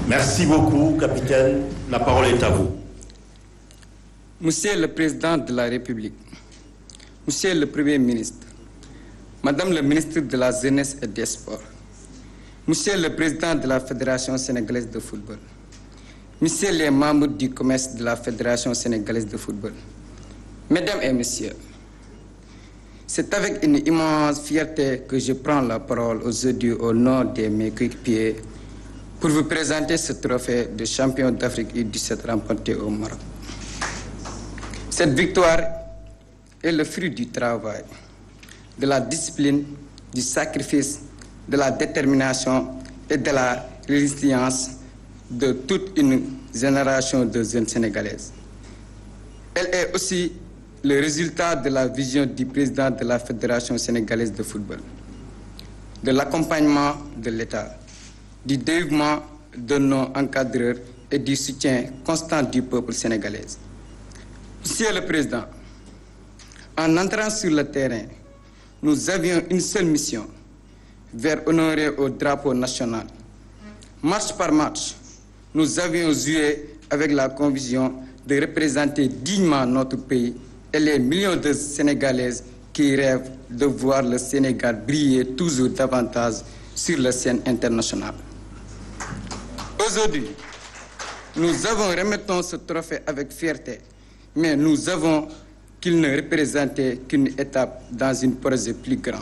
Merci beaucoup, capitaine. La parole est à vous. Monsieur le Président de la République, Monsieur le Premier ministre, Madame le ministre de la Jeunesse et des Sports, Monsieur le Président de la Fédération sénégalaise de football, Messieurs les membres du commerce de la Fédération sénégalaise de football, Mesdames et Messieurs, c'est avec une immense fierté que je prends la parole aujourd'hui au nom de mes coéquipiers pour vous présenter ce trophée de champion d'Afrique U17 remporté au Maroc. Cette victoire est le fruit du travail, de la discipline, du sacrifice, de la détermination et de la résilience de toute une génération de jeunes Sénégalaises. Elle est aussi le résultat de la vision du président de la Fédération sénégalaise de football, de l'accompagnement de l'État, du dévouement de nos encadreurs et du soutien constant du peuple sénégalais. Monsieur le Président, en entrant sur le terrain, nous avions une seule mission, vers honorer au drapeau national. Match par match, nous avions joué avec la conviction de représenter dignement notre pays et les millions de Sénégalaises qui rêvent de voir le Sénégal briller toujours davantage sur la scène internationale. Aujourd'hui, nous remettons ce trophée avec fierté, mais nous savons qu'il ne représentait qu'une étape dans un projet plus grand.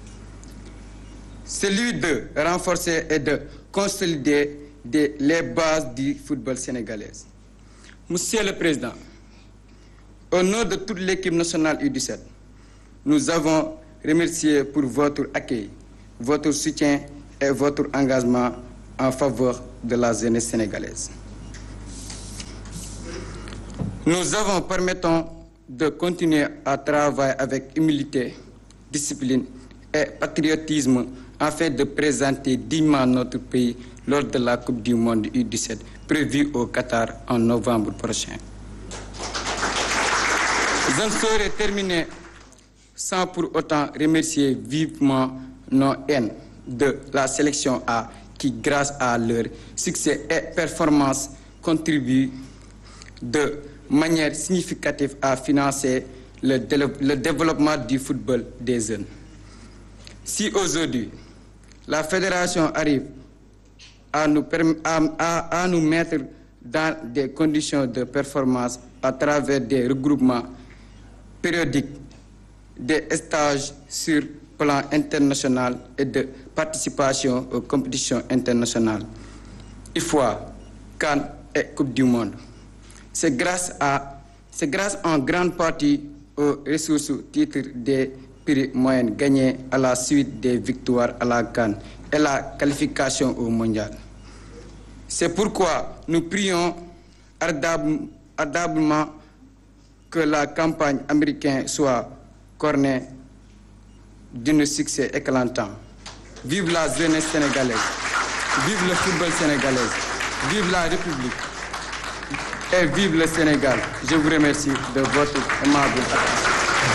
Celui de renforcer et de consolider les bases du football sénégalais. Monsieur le Président, au nom de toute l'équipe nationale U17, nous avons remercié pour votre accueil, votre soutien et votre engagement en faveur de la jeunesse sénégalaise. Nous avons permis de continuer à travailler avec humilité, discipline et patriotisme afin de présenter dignement notre pays lors de la Coupe du Monde U17 prévue au Qatar en novembre prochain. Je ne saurais terminer sans pour autant remercier vivement nos haines de la sélection A qui, grâce à leur succès et performance, contribuent de manière significative à financer le développement du football des jeunes. Si aujourd'hui, la Fédération arrive à nous mettre dans des conditions de performance à travers des regroupements périodiques, des stages sur plan international et de participation aux compétitions internationales, IFOA, CAN et Coupe du Monde. C'est grâce en grande partie aux ressources au titre des prix moyens gagnés à la suite des victoires à la CAN et la qualification au mondial. C'est pourquoi nous prions ardemment que la campagne américaine soit couronnée d'un succès éclatant. Vive la jeunesse sénégalaise, vive le football sénégalais, vive la République et vive le Sénégal. Je vous remercie de votre aimable attention.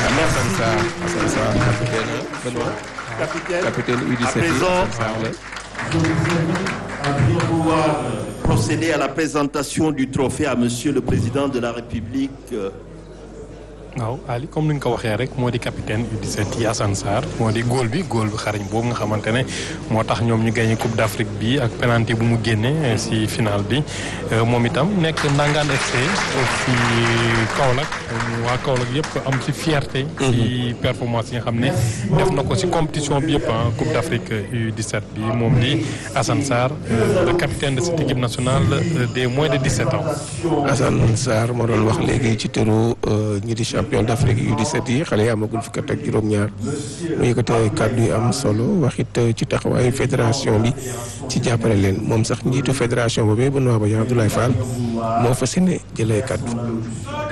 Capitaine U17. À présent, pouvoir procéder à la présentation du trophée à Monsieur le Président de la République. waaw Ali comme ni nga ko waxee rek moo di capitaine U17 yi Assane Sarr moo di góol bi xarañ boobu nga xamante ne moo tax ñoom ñu gagné Coupe d'Afrique bi ak penalty bu mu génne si finale bi moom itam nekk Ndangaan FC aussi Kaolack waa Kaolack yëpp am si fierté si performance yi nga xam ne def na ko si compétition bi yëpp Coupe d'Afrique U17 bi moom di Assane Sarr le capitaine de cette équipe nationale des moins de 17 ans. Assane Sarr moo doon wax léegi ci turu ñi di champion d'Afrique U17 yi xale yi amagul fukki at ak juróom-ñaar mu yëkkatee kàddu yu am solo waxit ci taxawaayu fédération bi ci jàppale leen moom sax njiitu fédération boobee Benoît Badiane Abdoulaye Fall moo fas yéene jëlee kàddu.